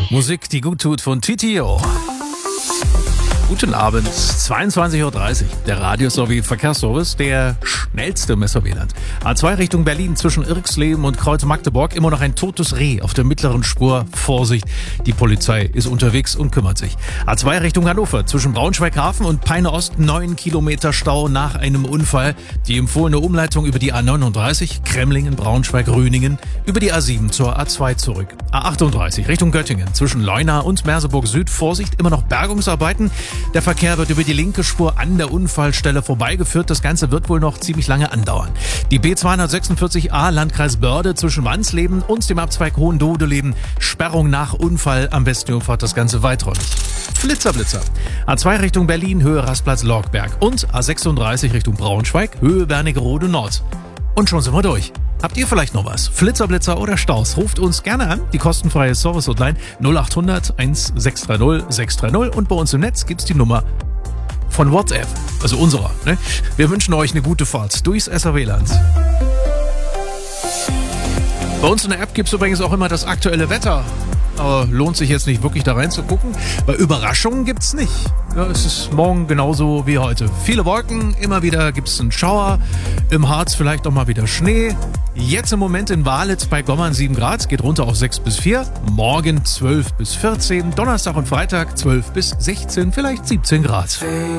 Musik, die gut tut von TTO. Guten Abend, 22.30 Uhr. Der Radio-Verkehrsservice, der schnellste im SRW-Land. A2 Richtung Berlin zwischen Irxleben und Kreuz-Magdeburg. Immer noch ein totes Reh auf der mittleren Spur. Vorsicht, die Polizei ist unterwegs und kümmert sich. A2 Richtung Hannover zwischen Braunschweig-Hafen und Peine Ost. 9 Kilometer Stau nach einem Unfall. Die empfohlene Umleitung über die A39, Kremlingen, Braunschweig, Rüningen, über die A7 zur A2 zurück. A38 Richtung Göttingen zwischen Leuna und Merseburg Süd. Vorsicht, immer noch Bergungsarbeiten. Der Verkehr wird über die linke Spur an der Unfallstelle vorbeigeführt. Das Ganze wird wohl noch ziemlich lange andauern. Die B246a Landkreis Börde zwischen Wansleben und dem Abzweig Hohendodeleben. Sperrung nach Unfall. Am besten umfahrt das Ganze weiträumig. Blitzer. A2 Richtung Berlin, Höhe Rastplatz-Lorgberg. Und A36 Richtung Braunschweig, Höhe Wernigerode Nord. Und schon sind wir durch. Habt ihr vielleicht noch was? Blitzer oder Staus? Ruft uns gerne an. Die kostenfreie Service-Hotline 0800 1630 630. Und bei uns im Netz gibt's die Nummer von WhatsApp. Also unserer. Ne? Wir wünschen euch eine gute Fahrt durchs SRW-Land. Bei uns in der App gibt's übrigens auch immer das aktuelle Wetter. Aber lohnt sich jetzt nicht wirklich da reinzugucken, weil Überraschungen gibt's nicht. Ja, es ist morgen genauso wie heute. Viele Wolken, immer wieder gibt's einen Schauer. Im Harz vielleicht auch mal wieder Schnee. Jetzt im Moment in Walitz bei Gommern 7 Grad, geht runter auf 6 bis 4. Morgen 12 bis 14, Donnerstag und Freitag 12 bis 16, vielleicht 17 Grad.